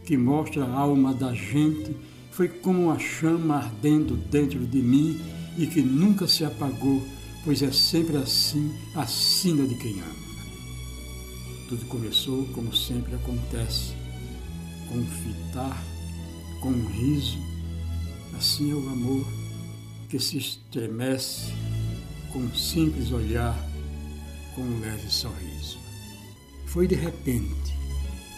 que mostra a alma da gente, foi como uma chama ardendo dentro de mim e que nunca se apagou, pois é sempre assim, a sina de quem ama. Tudo começou, como sempre acontece, com um fitar, com um riso. Assim é o amor que se estremece com um simples olhar, com um leve sorriso. Foi de repente,